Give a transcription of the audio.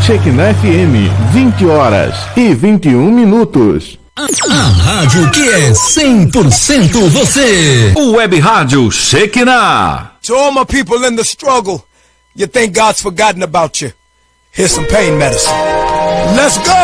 Shekinah FM, 20h21. A rádio que é 100% você. O Web Rádio Shekinah. To all my people in the struggle, you think God's forgotten about you. Here's some pain medicine. Let's go!